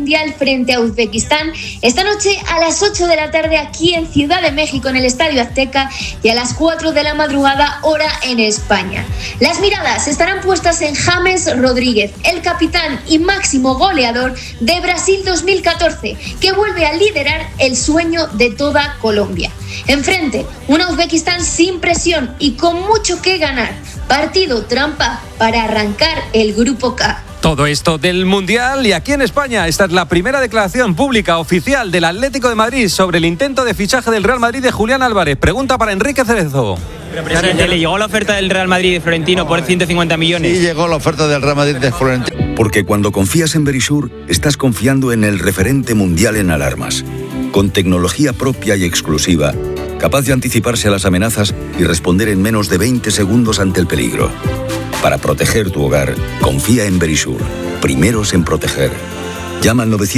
Mundial frente a Uzbekistán esta noche a las 8 de la tarde aquí en Ciudad de México, en el Estadio Azteca, y a las 4 de la madrugada, hora en España. Las miradas estarán puestas en James Rodríguez, el capitán y máximo goleador de Brasil 2014, que vuelve a liderar el sueño de toda Colombia. Enfrente, una Uzbekistán sin presión y con mucho que ganar. Partido trampa para arrancar el Grupo K. Todo esto del Mundial y aquí en España. Esta es la primera declaración pública oficial del Atlético de Madrid sobre el intento de fichaje del Real Madrid de Julián Álvarez. Pregunta para Enrique Cerezo. Pero, presidente, ¿le llegó la oferta del Real Madrid de Florentino por 150 millones? Sí, llegó la oferta del Real Madrid de Florentino. Porque cuando confías en Verisur, estás confiando en el referente mundial en alarmas. Con tecnología propia y exclusiva, capaz de anticiparse a las amenazas y responder en menos de 20 segundos ante el peligro. Para proteger tu hogar, confía en Verisur. Primeros en proteger. Llama al 900.